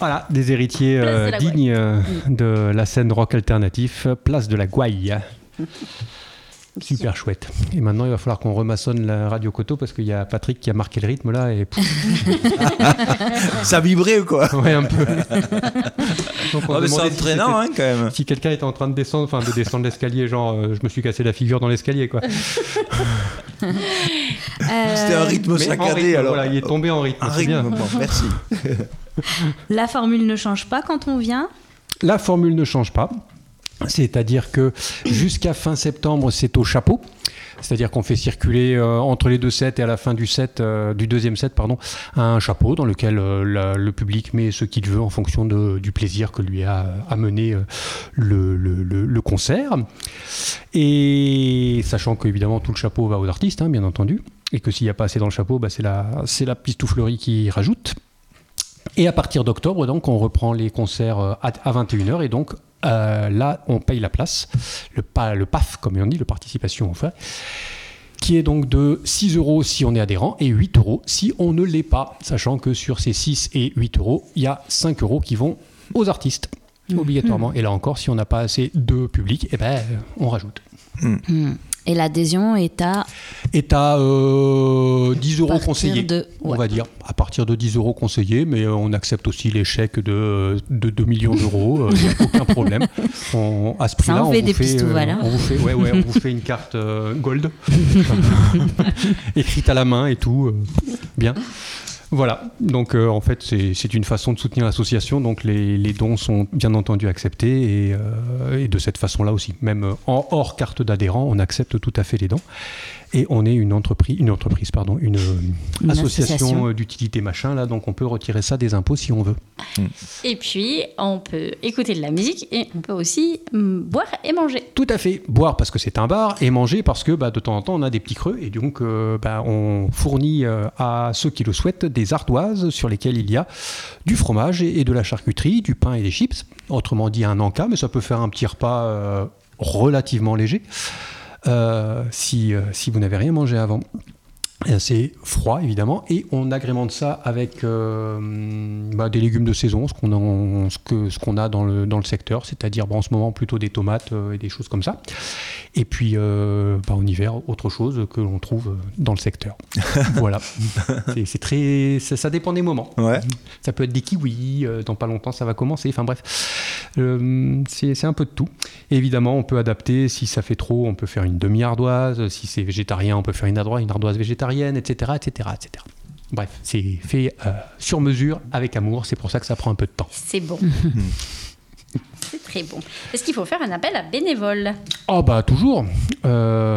Voilà, des héritiers dignes de la scène rock alternatif, place de la Gouaille. Super chouette. Et maintenant, il va falloir qu'on remaçonne la Radio Coteau parce qu'il y a Patrick qui a marqué le rythme là. Et... Ça vibrait ou quoi? Ouais, un peu. Donc, mais c'est entraînant quand même. Si quelqu'un était en train de descendre l'escalier, genre je me suis cassé la figure dans l'escalier, quoi. C'était un rythme saccadé alors. Voilà, il est tombé en rythme. Un rythme, bon, merci. La formule ne change pas quand on vient? La formule ne change pas. C'est-à-dire que jusqu'à fin septembre, c'est au chapeau. C'est-à-dire qu'on fait circuler entre les deux sets et à la fin du deuxième set, un chapeau dans lequel le public met ce qu'il veut en fonction du plaisir que lui a amené le concert. Et sachant qu'évidemment tout le chapeau va aux artistes, hein, bien entendu, et que s'il n'y a pas assez dans le chapeau, c'est la pistouflerie qui rajoute. Et à partir d'octobre, donc, on reprend les concerts à 21h et donc là, on paye la place, le PAF, comme on dit, le participation aux frais, qui est donc de 6 € si on est adhérent et 8 € si on ne l'est pas, sachant que sur ces 6 et 8 €, il y a 5 € qui vont aux artistes, obligatoirement. Et là encore, si on n'a pas assez de public, on rajoute. Et l'adhésion est à 10 € conseillés, on va dire, à partir de 10 € conseillés, mais on accepte aussi les chèques de 2 millions d'euros, il n'y a aucun problème. À ce prix-là, on vous fait une carte gold, écrite à la main et tout, bien. Voilà, donc en fait c'est une façon de soutenir l'association, donc les dons sont bien entendu acceptés et de cette façon-là aussi, même en hors carte d'adhérent, on accepte tout à fait les dons. Et on est une association d'utilité machin, là, donc on peut retirer ça des impôts si on veut. Et puis, on peut écouter de la musique et on peut aussi boire et manger. Tout à fait, boire parce que c'est un bar et manger parce que de temps en temps on a des petits creux et donc on fournit à ceux qui le souhaitent des ardoises sur lesquelles il y a du fromage et de la charcuterie, du pain et des chips, autrement dit un encas, mais ça peut faire un petit repas relativement léger. Si vous n'avez rien mangé avant. C'est froid évidemment et on agrémente ça avec des légumes de saison, ce qu'on a dans le secteur, c'est-à-dire en ce moment plutôt des tomates et des choses comme ça, et puis en hiver autre chose que l'on trouve dans le secteur. Voilà, c'est très, ça dépend des moments. Ouais. Ça peut être des kiwis, dans pas longtemps ça va commencer, enfin bref, c'est un peu de tout. Et évidemment on peut adapter, si ça fait trop on peut faire une demi-ardoise, si c'est végétarien on peut faire une ardoise végétarienne, etc. Bref, c'est fait sur mesure, avec amour, c'est pour ça que ça prend un peu de temps. C'est bon. C'est très bon. Est-ce qu'il faut faire un appel à bénévoles? Toujours.